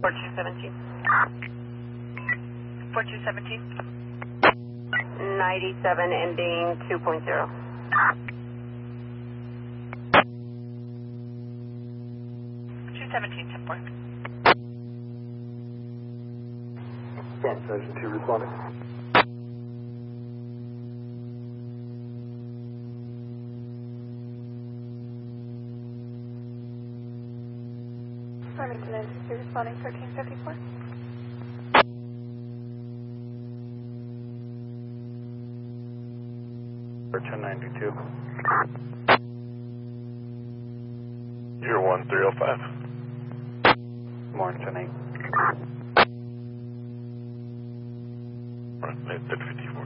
4217. 4217. 97 ending 2.0. 217, 10-4. Station 2 responding. Farmington 92 responding 1354. For 1092. 01305. Morning 10-8. Right, 1054.